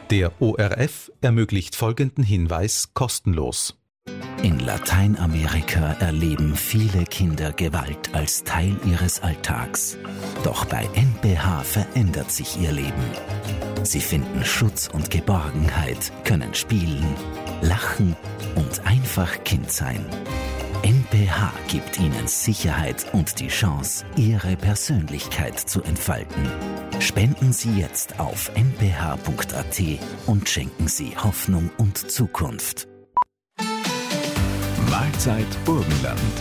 Der ORF ermöglicht folgenden Hinweis kostenlos. In Lateinamerika erleben viele Kinder Gewalt als Teil ihres Alltags. Doch bei NPH verändert sich ihr Leben. Sie finden Schutz und Geborgenheit, können spielen, lachen und einfach Kind sein. NPH gibt ihnen Sicherheit und die Chance, ihre Persönlichkeit zu entfalten. Spenden Sie jetzt auf nph.at und schenken Sie Hoffnung und Zukunft. Mahlzeit Burgenland.